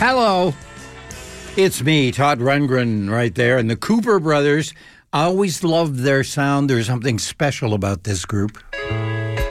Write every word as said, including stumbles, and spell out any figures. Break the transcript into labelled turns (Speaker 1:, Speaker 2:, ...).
Speaker 1: Hello. It's me, Todd Rundgren, right there. And the Cooper Brothers, I always loved their sound. There's something special about this group.